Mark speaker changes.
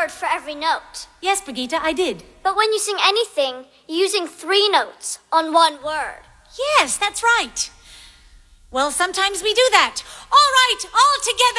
Speaker 1: word for every note.
Speaker 2: Yes, Brigitte, I did.
Speaker 1: But when you sing anything, you're using 3 notes on one word.
Speaker 2: Yes, that's right. Well, sometimes we do that. All right, all together.